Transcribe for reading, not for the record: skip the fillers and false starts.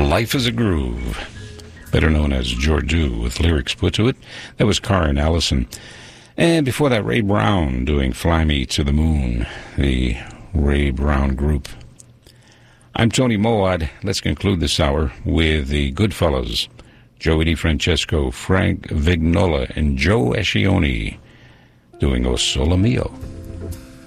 Life is a Groove, better known as Jordu, with lyrics put to it. That was Karen Allison. And before that, Ray Brown doing Fly Me to the Moon, the Ray Brown Group. I'm Tony Moad. Let's conclude this hour with the Goodfellas, Joey DeFrancesco, Frank Vignola, and Joe Escioni doing O Sole Mio.